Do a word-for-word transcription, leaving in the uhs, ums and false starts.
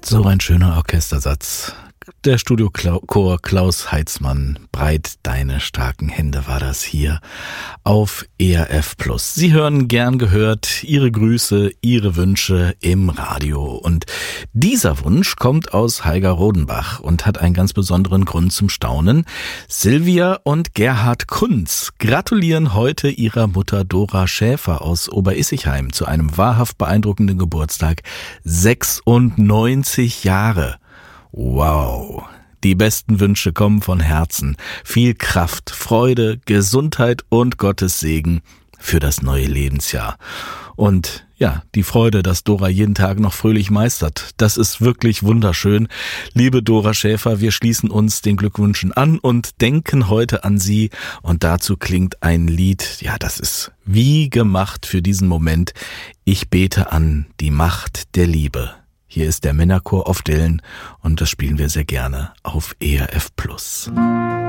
So ein schöner Orchestersatz. Der Studiochor Klaus Heitzmann, Breit deine starken Hände war das hier auf E R F Plus. Sie hören gern gehört Ihre Grüße, Ihre Wünsche im Radio. Und dieser Wunsch kommt aus Heiger Rodenbach und hat einen ganz besonderen Grund zum Staunen. Silvia und Gerhard Kunz gratulieren heute ihrer Mutter Dora Schäfer aus Oberissigheim zu einem wahrhaft beeindruckenden Geburtstag. sechsundneunzig Jahre. Wow, die besten Wünsche kommen von Herzen. Viel Kraft, Freude, Gesundheit und Gottes Segen für das neue Lebensjahr. Und ja, die Freude, dass Dora jeden Tag noch fröhlich meistert, das ist wirklich wunderschön. Liebe Dora Schäfer, wir schließen uns den Glückwünschen an und denken heute an Sie. Und dazu klingt ein Lied, ja, das ist wie gemacht für diesen Moment. Ich bete an die Macht der Liebe. Hier ist der Männerchor auf Dillen und das spielen wir sehr gerne auf E R F Plus.